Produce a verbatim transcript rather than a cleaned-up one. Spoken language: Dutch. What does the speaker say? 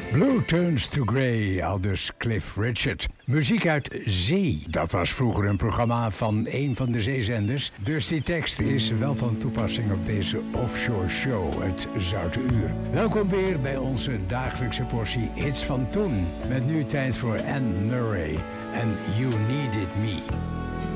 Blue Turns to Grey, aldus Cliff Richard. Muziek uit Zee. Dat was vroeger een programma van een van de zeezenders. Dus die tekst is wel van toepassing op deze offshore show, het Zoute Uur. Welkom weer bij onze dagelijkse portie hits van toen. Met nu tijd voor Anne Murray en You Needed Me.